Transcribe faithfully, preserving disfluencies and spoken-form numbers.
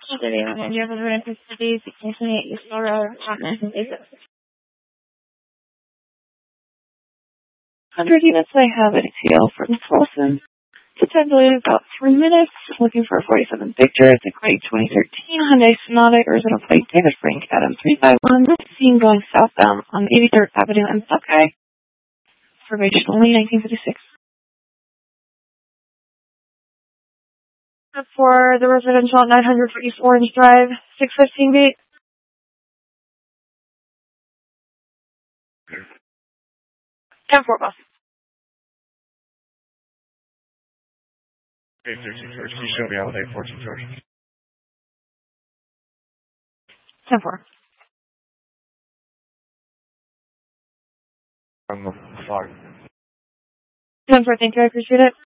City, and you have a Memphis City, sixteen twenty-eight East Mill Road, Apartment, Basic. one hundred units I have at A T L for Miss Wilson. The time delay is about three minutes. Looking for a forty-seven Victor. It's a great twenty thirteen Hyundai Sonata, original plate, David Frank, Adam three five one. This is seen going southbound on eighty-third Avenue and Buckeye. Information only nineteen fifty-six. For the residential at nine forty-four Orange Drive, six fifteen beat. ten four, boss. eight thirteen George, can you show me out with eight fourteen George? ten four. I'm sorry. ten four, thank you, I appreciate it.